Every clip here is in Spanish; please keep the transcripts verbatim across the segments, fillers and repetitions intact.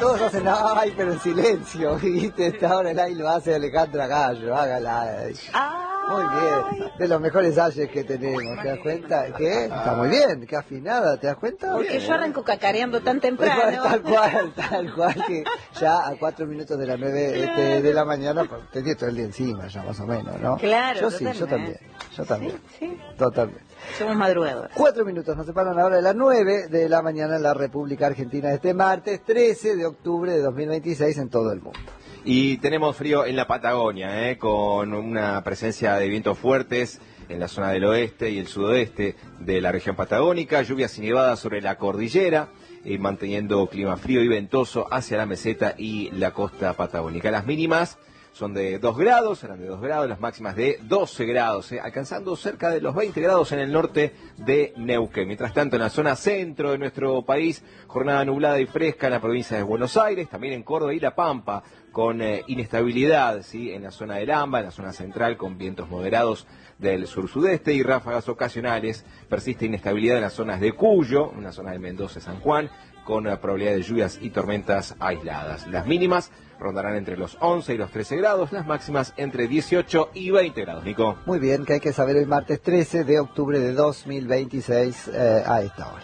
todos hacen, ay, pero en silencio, ¿viste? Ahora el aire lo hace Alejandra Gallo, hágala. Muy bien, de los mejores ayes que tenemos, ¿te das cuenta? ¿Qué? Está muy bien, qué afinada, ¿te das cuenta? Porque Bien, yo arranco cacareando tan temprano. Pues, tal cual, tal cual, que ya a cuatro minutos de las nueve este, de la mañana, pues, tenía todo el día encima ya más o menos, ¿no? Claro, yo sí, yo también, yo también, sí, sí. Totalmente. Somos madrugadores. Cuatro minutos nos separan ahora de las nueve de la mañana en la República Argentina este martes trece de octubre de dos mil veintiséis en todo el mundo. Y tenemos frío en la Patagonia, ¿eh? Con una presencia de vientos fuertes en la zona del oeste y el sudoeste de la región patagónica, lluvias y nevadas sobre la cordillera, eh, manteniendo clima frío y ventoso hacia la meseta y la costa patagónica. Las mínimas son de dos grados, serán de dos grados, las máximas de doce grados, eh, alcanzando cerca de los veinte grados en el norte de Neuquén. Mientras tanto, en la zona centro de nuestro país, jornada nublada y fresca en la provincia de Buenos Aires, también en Córdoba y La Pampa, con eh, inestabilidad, ¿sí? En la zona del AMBA, en la zona central, con vientos moderados del sur-sudeste y ráfagas ocasionales. Persiste inestabilidad en las zonas de Cuyo, en la zona de Mendoza y San Juan, con uh, probabilidad de lluvias y tormentas aisladas. Las mínimas rondarán entre los once y los trece grados, las máximas entre dieciocho y veinte grados, Nico. Muy bien, que hay que saber el martes trece de octubre de dos mil veintiséis eh, a esta hora.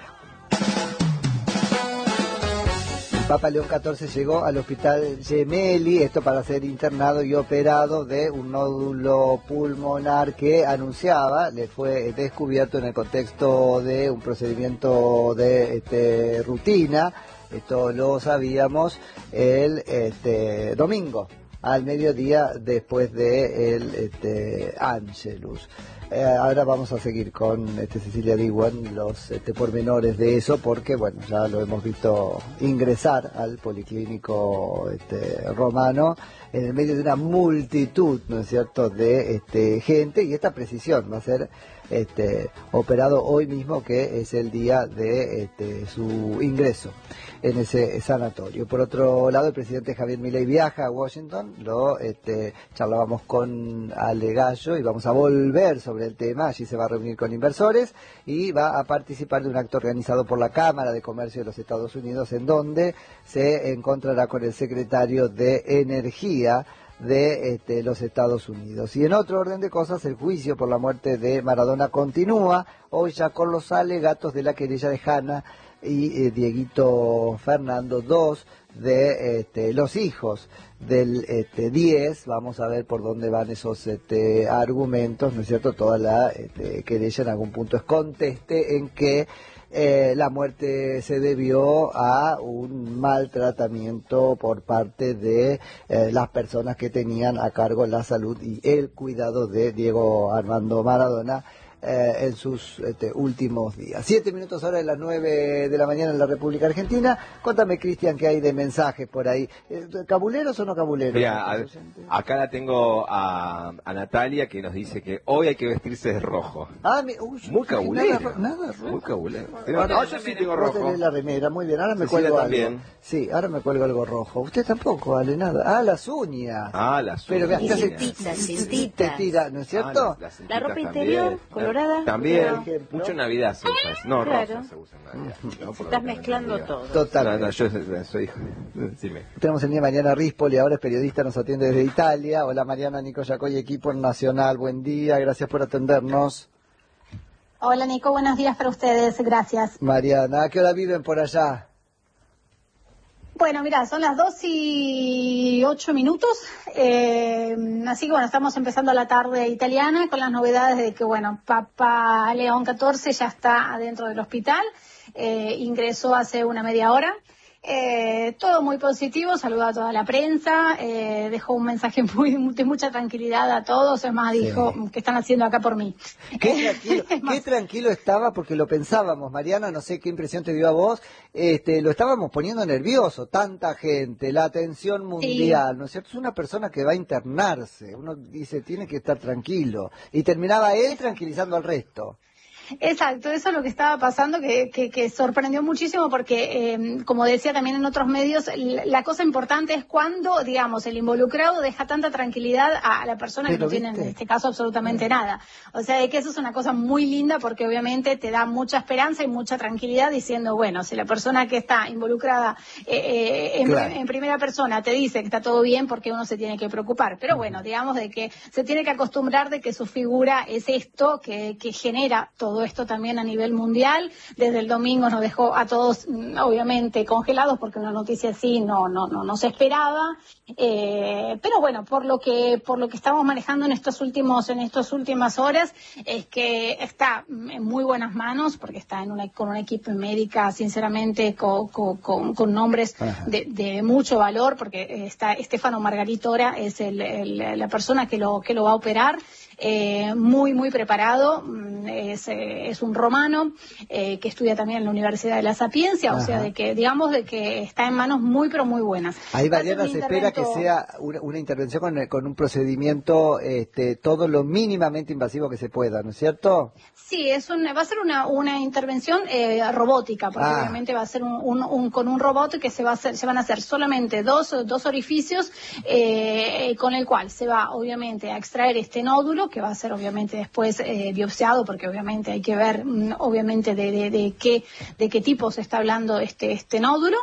Papa León catorce llegó al hospital Gemelli, esto para ser internado y operado de un nódulo pulmonar que anunciaba, le fue descubierto en el contexto de un procedimiento de este, rutina. Esto lo sabíamos el este, domingo, al mediodía, después de el este, Angelus. Eh, ahora vamos a seguir con este, Cecilia Diwan los este, pormenores de eso, porque bueno, ya lo hemos visto ingresar al policlínico este, romano en el medio de una multitud, ¿no es cierto?, de este, gente, y esta precisión va a ser este, operado hoy mismo, que es el día de este, su ingreso en ese sanatorio. Por otro lado, el presidente Javier Milei viaja a Washington, lo este, charlábamos con Ale Gallo y vamos a volver sobre el tema. Allí se va a reunir con inversores y va a participar de un acto organizado por la Cámara de Comercio de los Estados Unidos, en donde se encontrará con el secretario de Energía de este, los Estados Unidos. Y en otro orden de cosas, el juicio por la muerte de Maradona continúa, hoy ya con los alegatos de la querella de Hanna y eh, Dieguito Fernando, dos de este, los hijos del este, diez. Vamos a ver por dónde van esos este, argumentos, ¿no es cierto? Toda la este, querella en algún punto es conteste en que Eh, la muerte se debió a un maltratamiento por parte de eh, las personas que tenían a cargo la salud y el cuidado de Diego Armando Maradona eh, en sus este, últimos días. Siete minutos ahora de las nueve de la mañana en la República Argentina. Contame, Cristian, qué hay de mensajes por ahí. Eh, ¿Cabuleros o no cabuleros? Mira, a, acá la tengo a, a Natalia, que nos dice que hoy hay que vestirse de rojo. Ah, mi, uy, muy cabulero. Nada, nada rojo. Muy cabulero. Ahora, no, yo sí tengo rojo. La remera, muy bien, ahora me Cecilia cuelgo también. algo. Sí, ahora me cuelgo algo rojo. Usted tampoco, vale, nada. Ah, las uñas. Ah, las uñas. Pero veas, y cintitas, cintitas. Te tira, ¿no es cierto? Ah, las, las la ropa también. interior, colorada. También. Pero, Mucho en Navidad se usa eso. No, claro. rosa se usa en Navidad. ¿No? Estás mezclando todo. Total. No, no, yo soy hijo. Decime. Tenemos el día Mariana Rispoli, ahora es periodista, nos atiende desde Italia. Hola Mariana, Nico Yacoy, equipo nacional, buen día, gracias por atendernos. Hola Nico, buenos días para ustedes, gracias. Mariana, ¿a qué hora viven por allá? Bueno, mira, son las dos y ocho minutos, eh, así que bueno, estamos empezando la tarde italiana con las novedades de que, bueno, Papa León catorce ya está adentro del hospital, eh, ingresó hace una media hora. Eh, todo muy positivo, saludó a toda la prensa, eh, dejó un mensaje muy de mucha tranquilidad a todos, es más, dijo, sí, ¿qué están haciendo acá por mí? Qué tranquilo, qué tranquilo estaba, porque lo pensábamos, Mariana, no sé qué impresión te dio a vos, este, lo estábamos poniendo nervioso, tanta gente, la atención mundial, sí, ¿no es cierto? Es una persona que va a internarse, uno dice, tiene que estar tranquilo, y terminaba él tranquilizando al resto. Exacto, eso es lo que estaba pasando, que, que, que sorprendió muchísimo porque, eh, como decía también en otros medios, la cosa importante es cuando, digamos, el involucrado deja tanta tranquilidad a la persona Pero, que no ¿viste? tiene en este caso absolutamente nada. O sea, de que eso es una cosa muy linda porque obviamente te da mucha esperanza y mucha tranquilidad diciendo, bueno, si la persona que está involucrada eh, eh, en, claro. en primera persona te dice que está todo bien, porque uno se tiene que preocupar. Pero bueno, digamos de que se tiene que acostumbrar de que su figura es esto, que, que genera todo esto también a nivel mundial. Desde el domingo nos dejó a todos obviamente congelados porque una noticia así no no no, no se esperaba, eh, pero bueno, por lo que por lo que estamos manejando en estos últimos en estas últimas horas es que está en muy buenas manos porque está en una con una equipo médica sinceramente con, con, con nombres de, de mucho valor, porque está Estefano Margaritora es el, el, la persona que lo que lo va a operar. Eh, muy, muy preparado, es, eh, es un romano eh, que estudia también en la Universidad de la Sapiencia, Ajá. o sea, de que digamos de que está en manos muy, pero muy buenas. Ahí, Mariana, se espera que sea una, una intervención con, con un procedimiento este, todo lo mínimamente invasivo que se pueda, ¿no es cierto? Sí, es un, va a ser una, una intervención eh, robótica, porque ah. obviamente va a ser un, un, un, con un robot que se va a hacer, se van a hacer solamente dos, dos orificios eh, con el cual se va obviamente a extraer este nódulo, que va a ser obviamente después eh, biopsiado, porque obviamente hay que ver obviamente de, de, de qué de qué tipo se está hablando este este nódulo.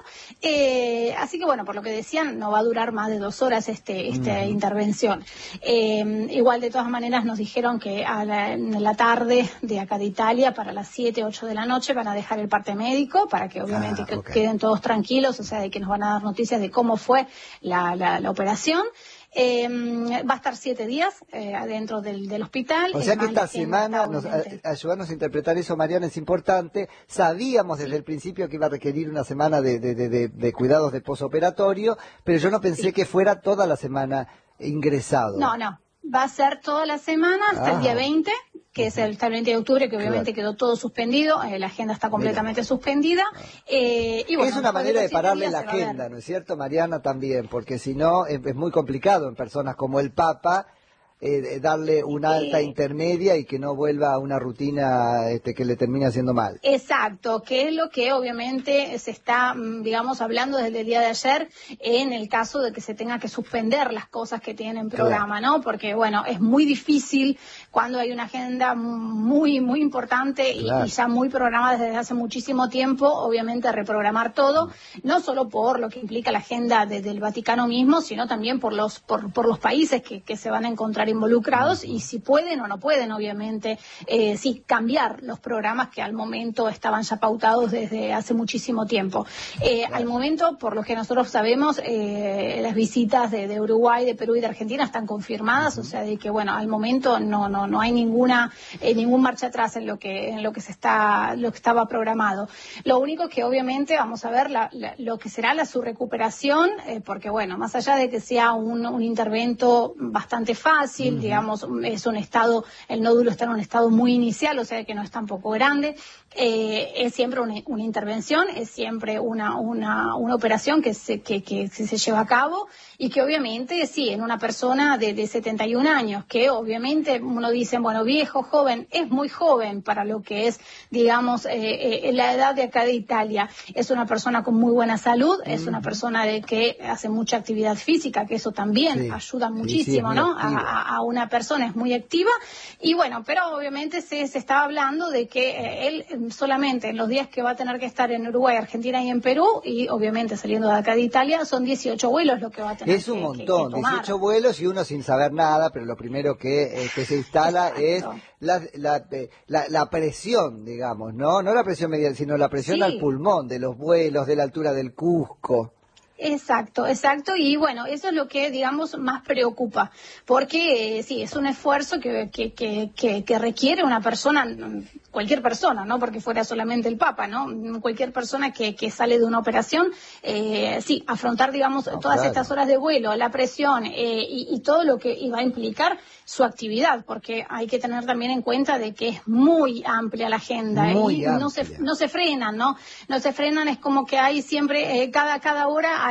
Eh, así que bueno, por lo que decían, no va a durar más de dos horas este esta mm. intervención. Eh, igual de todas maneras nos dijeron que a la, en la tarde de acá de Italia, para las siete, ocho de la noche, van a dejar el parte médico para que obviamente ah, okay. queden todos tranquilos, o sea, de que nos van a dar noticias de cómo fue la, la, la operación. Eh, va a estar siete días eh, adentro del, del hospital. O sea que esta semana, nos, a, ayudarnos a interpretar eso, Mariana, es importante. Sabíamos desde sí. el principio que iba a requerir una semana de, de, de, de, de cuidados de posoperatorio, pero yo no pensé sí. que fuera toda la semana ingresado. No, no. Va a ser toda la semana hasta ah. el día veinte, que es el veinte de octubre, que obviamente claro. quedó todo suspendido, eh, la agenda está completamente Mira. suspendida. Eh, y bueno, es una manera de pararle la agenda, ¿no es cierto, Mariana? También, porque si no es, es muy complicado en personas como el Papa eh, darle una alta eh, intermedia y que no vuelva a una rutina este, que le termine haciendo mal. Exacto, que es lo que obviamente se está, digamos, hablando desde el día de ayer en el caso de que se tenga que suspender las cosas que tienen programa, claro. ¿no? Porque, bueno, es muy difícil cuando hay una agenda muy, muy importante claro. y, y ya muy programada desde hace muchísimo tiempo, obviamente reprogramar todo, no solo por lo que implica la agenda de, del Vaticano mismo, sino también por los por, por los países que, que se van a encontrar involucrados y si pueden o no pueden, obviamente, eh, sí, cambiar los programas que al momento estaban ya pautados desde hace muchísimo tiempo. Eh, claro. Al momento, por lo que nosotros sabemos, eh, las visitas de, de Uruguay, de Perú y de Argentina están confirmadas, uh-huh. o sea, de que, bueno, al momento no no no hay ninguna eh, ningún marcha atrás en lo que en lo que se está lo que estaba programado. Lo único que obviamente vamos a ver la, la, lo que será la su recuperación, eh, porque bueno, más allá de que sea un, un intervento bastante fácil, uh-huh. digamos, es un estado, el nódulo está en un estado muy inicial, o sea que no es tampoco grande, eh, es siempre una, una intervención, es siempre una una, una operación que se que, que se lleva a cabo y que obviamente sí, en una persona de, de setenta y un años, que obviamente uno dice, bueno, viejo, joven, es muy joven para lo que es, digamos, eh, eh, la edad de acá de Italia. Es una persona con muy buena salud, mm. es una persona de que hace mucha actividad física, que eso también sí. ayuda muchísimo, sí, sí, ¿no? A, a una persona, es muy activa. Y bueno, pero obviamente se, se estaba hablando de que eh, él solamente en los días que va a tener que estar en Uruguay, Argentina y en Perú, y obviamente saliendo de acá de Italia, son dieciocho vuelos lo que va a tener. Es un que, montón, que, que dieciocho vuelos y uno sin saber nada, pero lo primero que, eh, que se instala es la, la, la, la presión, digamos, ¿no? No la presión medial, sino la presión sí. al pulmón de los vuelos, de la altura del Cusco. Exacto, exacto, y bueno, eso es lo que, digamos, más preocupa, porque eh, sí, es un esfuerzo que, que, que, que, que requiere una persona, cualquier persona, no porque fuera solamente el Papa, ¿no? Cualquier persona que, que sale de una operación, eh, sí, afrontar, digamos, no, todas claro. estas horas de vuelo, la presión eh, y, y todo lo que iba a implicar su actividad, porque hay que tener también en cuenta de que es muy amplia la agenda muy y amplia. no se no se frenan, ¿no? No se frenan, es como que hay siempre, eh, cada, cada hora hay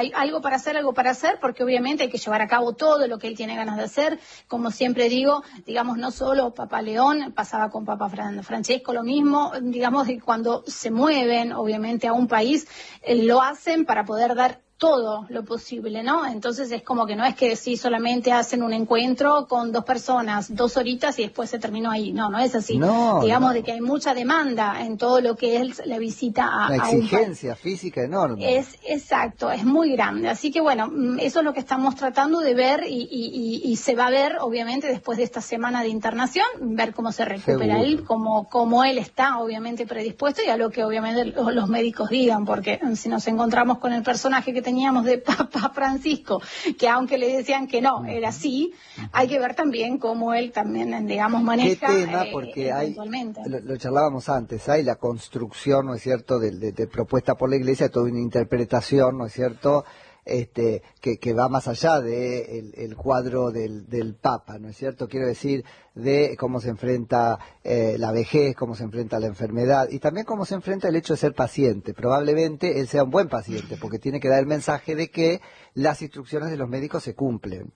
hay algo para hacer, algo para hacer, porque obviamente hay que llevar a cabo todo lo que él tiene ganas de hacer. Como siempre digo, digamos, no solo Papa León, pasaba con Papa Fran, Francesco lo mismo, digamos, que cuando se mueven, obviamente, a un país, eh, lo hacen para poder dar todo lo posible, ¿no? Entonces es como que no es que sí solamente hacen un encuentro con dos personas, dos horitas y después se terminó ahí. No, no es así. No, Digamos no. de que hay mucha demanda en todo lo que es la visita a, Una a un exigencia país. física enorme. Es exacto, es muy grande. Así que bueno, eso es lo que estamos tratando de ver y, y, y, y se va a ver, obviamente, después de esta semana de internación, ver cómo se recupera Seguro. él, cómo, cómo él está, obviamente, predispuesto y a lo que obviamente los, los médicos digan, porque si nos encontramos con el personaje que teníamos de Papa Francisco, que aunque le decían que no, era así, hay que ver también cómo él también, digamos, maneja. ¿Qué tema? eh, Porque hay, eventualmente. lo, lo charlábamos antes, hay la construcción, ¿no es cierto?, de, de, de propuesta por la Iglesia, toda una interpretación, ¿no es cierto?, este, que, que va más allá de el, el cuadro del, del Papa, ¿no es cierto? Quiero decir, de cómo se enfrenta eh, la vejez, cómo se enfrenta la enfermedad y también cómo se enfrenta el hecho de ser paciente. Probablemente él sea un buen paciente porque tiene que dar el mensaje de que las instrucciones de los médicos se cumplen.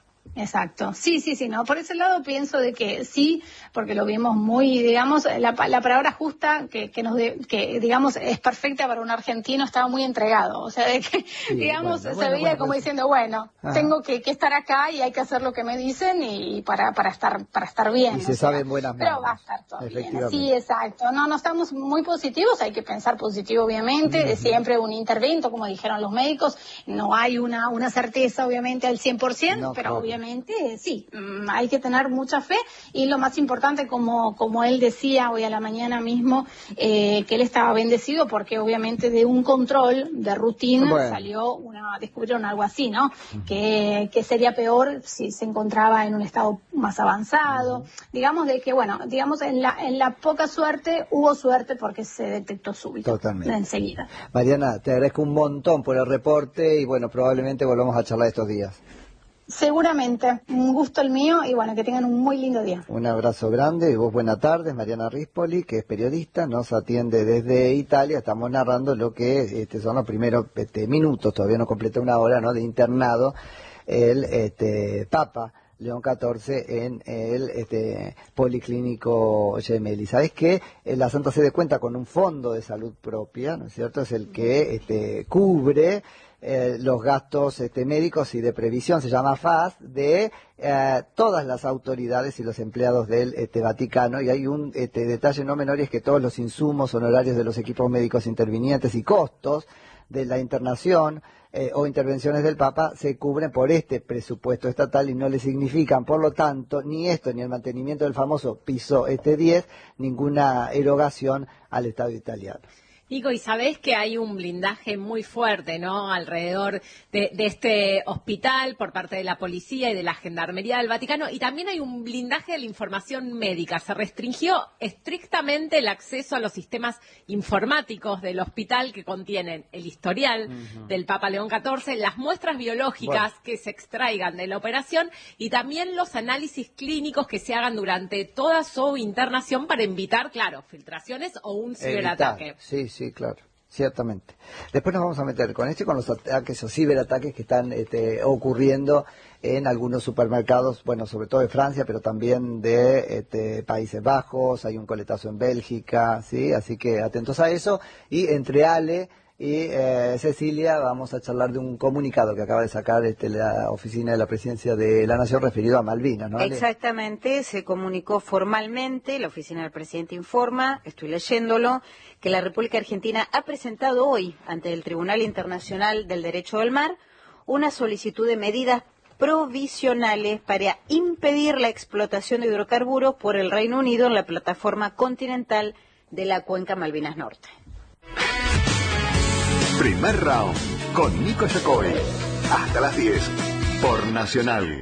Exacto, sí, sí, sí, no, por ese lado pienso de que sí, porque lo vimos muy, digamos, la, la palabra justa que, que nos, de, que digamos es perfecta para un argentino, estaba muy entregado, o sea, de que, Sí, digamos, bueno, se bueno, veía bueno, como pues, diciendo, bueno, ajá. tengo que, que estar acá y hay que hacer lo que me dicen y para, para estar, para estar bien. Y se o sea, sabe en buenas pero manos. va a estar todo bien, Efectivamente. sí, exacto, no, no estamos muy positivos, hay que pensar positivo, obviamente, Uh-huh. siempre un intervento, como dijeron los médicos, no hay una, una certeza, obviamente, al cien por ciento, No, pero claro. obviamente sí. Hay que tener mucha fe y lo más importante, como, como él decía hoy a la mañana mismo, eh, que él estaba bendecido porque obviamente de un control de rutina bueno. salió una, descubrieron algo así, ¿no? Uh-huh. que, que sería peor si se encontraba en un estado más avanzado. Uh-huh. Digamos de que, bueno, digamos en la, en la poca suerte hubo suerte porque se detectó súbito. Totalmente. Enseguida. Mariana, te agradezco un montón por el reporte y bueno, probablemente volvamos a charlar estos días. Seguramente, un gusto el mío y bueno, que tengan un muy lindo día. Un abrazo grande y vos buenas tardes, Mariana Rispoli, que es periodista, nos atiende desde Italia, estamos narrando lo que este, son los primeros este, minutos, todavía no completa una hora, ¿no?, de internado, el este, Papa León catorce en el este, Policlínico Gemelli. ¿Sabés qué? La Santa Sede cuenta con un fondo de salud propia, ¿no es cierto? Es el que este, cubre Eh, los gastos este, médicos y de previsión, se llama F A S, de eh, todas las autoridades y los empleados del este, Vaticano. Y hay un este, detalle no menor, y es que todos los insumos, honorarios de los equipos médicos intervinientes y costos de la internación eh, o intervenciones del Papa se cubren por este presupuesto estatal y no le significan, por lo tanto, ni esto ni el mantenimiento del famoso piso este diez, ninguna erogación al Estado italiano. Nico, y sabés que hay un blindaje muy fuerte, ¿no?, alrededor de, de este hospital por parte de la policía y de la Gendarmería del Vaticano, y también hay un blindaje de la información médica. Se restringió estrictamente el acceso a los sistemas informáticos del hospital que contienen el historial uh-huh. del Papa León catorce, las muestras biológicas bueno. que se extraigan de la operación y también los análisis clínicos que se hagan durante toda su internación para evitar, claro, filtraciones o un ciberataque. Evitar. Sí, sí. Sí, claro, ciertamente. Después nos vamos a meter con esto y con los ataques o ciberataques que están este, ocurriendo en algunos supermercados, bueno, sobre todo de Francia, pero también de este, Países Bajos, hay un coletazo en Bélgica, ¿sí? Así que atentos a eso. Y entre Ale y eh, Cecilia vamos a charlar de un comunicado que acaba de sacar este, la Oficina de la Presidencia de la Nación referido a Malvinas, ¿no? Exactamente, se comunicó formalmente, la Oficina del Presidente informa, estoy leyéndolo, que la República Argentina ha presentado hoy ante el Tribunal Internacional del Derecho del Mar una solicitud de medidas provisionales para impedir la explotación de hidrocarburos por el Reino Unido en la plataforma continental de la Cuenca Malvinas Norte. Primer round con Nico Yacoy. Hasta las diez por Nacional.